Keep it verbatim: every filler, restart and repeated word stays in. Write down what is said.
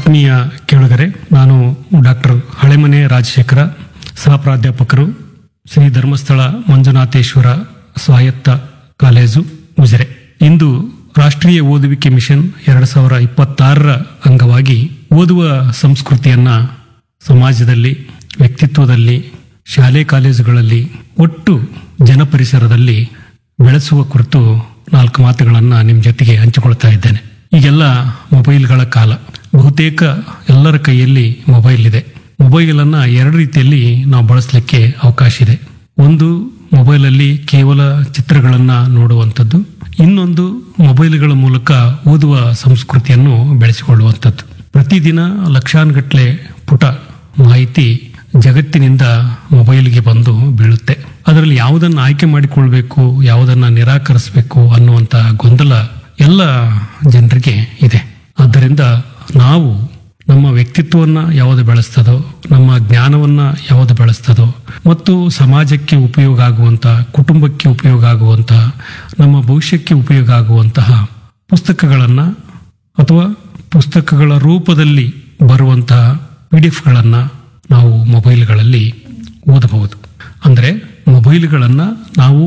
ಆತ್ಮೀಯ ಕೇಳುಗರೆ, ನಾನು ಡಾಕ್ಟರ್ ಹಳೆಮನೆ ರಾಜಶೇಖರ, ಸಹ ಪ್ರಾಧ್ಯಾಪಕರು, ಶ್ರೀ ಧರ್ಮಸ್ಥಳ ಮಂಜುನಾಥೇಶ್ವರ ಸ್ವಾಯತ್ತ ಕಾಲೇಜು ಉಜಿರೆ. ಇಂದು ರಾಷ್ಟ್ರೀಯ ಓದುವಿಕೆ ಮಿಷನ್ ಎರಡು ಸಾವಿರ ಇಪ್ಪತ್ತಾರರ ಅಂಗವಾಗಿ ಓದುವ ಸಂಸ್ಕೃತಿಯನ್ನ ಸಮಾಜದಲ್ಲಿ, ವ್ಯಕ್ತಿತ್ವದಲ್ಲಿ, ಶಾಲೆ ಕಾಲೇಜುಗಳಲ್ಲಿ, ಒಟ್ಟು ಜನಪರಿಸರದಲ್ಲಿ ಬೆಳೆಸುವ ಕುರಿತು ನಾಲ್ಕು ಮಾತುಗಳನ್ನು ನಿಮ್ಮ ಜೊತೆಗೆ ಹಂಚಿಕೊಳ್ತಾ ಇದ್ದೇನೆ. ಈಗೆಲ್ಲ ಮೊಬೈಲ್ಗಳ ಕಾಲ. ಬಹುತೇಕ ಎಲ್ಲರ ಕೈಯಲ್ಲಿ ಮೊಬೈಲ್ ಇದೆ. ಮೊಬೈಲ್ ಅನ್ನ ಎರಡು ರೀತಿಯಲ್ಲಿ ನಾವು ಬಳಸಲಿಕ್ಕೆ ಅವಕಾಶ ಇದೆ. ಒಂದು, ಮೊಬೈಲಲ್ಲಿ ಕೇವಲ ಚಿತ್ರಗಳನ್ನ ನೋಡುವಂಥದ್ದು. ಇನ್ನೊಂದು, ಮೊಬೈಲ್ಗಳ ಮೂಲಕ ಓದುವ ಸಂಸ್ಕೃತಿಯನ್ನು ಬೆಳೆಸಿಕೊಳ್ಳುವಂಥದ್ದು. ಪ್ರತಿದಿನ ಲಕ್ಷಾನುಗಟ್ಟಲೆ ಪುಟ ಮಾಹಿತಿ ಜಗತ್ತಿನಿಂದ ಮೊಬೈಲ್ಗೆ ಬಂದು ಬೀಳುತ್ತೆ. ಅದರಲ್ಲಿ ಯಾವುದನ್ನು ಆಯ್ಕೆ ಮಾಡಿಕೊಳ್ಬೇಕು, ಯಾವುದನ್ನ ನಿರಾಕರಿಸಬೇಕು ಅನ್ನುವಂಥ ಗೊಂದಲ ಎಲ್ಲ ಜನರಿಗೆ ಇದೆ. ಆದ್ದರಿಂದ ನಾವು ನಮ್ಮ ವ್ಯಕ್ತಿತ್ವವನ್ನ ಯಾವುದು ಬೆಳೆಸ್ತದೋ, ನಮ್ಮ ಜ್ಞಾನವನ್ನ ಯಾವುದು ಬೆಳೆಸ್ತದೋ, ಮತ್ತು ಸಮಾಜಕ್ಕೆ ಉಪಯೋಗ ಆಗುವಂತಹ, ಕುಟುಂಬಕ್ಕೆ ಉಪಯೋಗ ಆಗುವಂತಹ, ನಮ್ಮ ಭವಿಷ್ಯಕ್ಕೆ ಉಪಯೋಗ ಆಗುವಂತಹ ಪುಸ್ತಕಗಳನ್ನ ಅಥವಾ ಪುಸ್ತಕಗಳ ರೂಪದಲ್ಲಿ ಬರುವಂತಹ ಪಿ ಡಿ ಎಫ್ಗಳನ್ನ ನಾವು ಮೊಬೈಲ್ಗಳಲ್ಲಿ ಓದಬಹುದು. ಅಂದರೆ ಮೊಬೈಲ್ಗಳನ್ನ ನಾವು